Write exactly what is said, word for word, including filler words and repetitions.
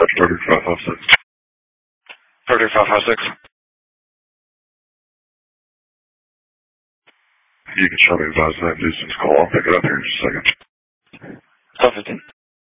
That's Frederick five five six. Frederick five five six. You can show me advise that distance call. I'll pick it up here in just a second. twelve fifteen.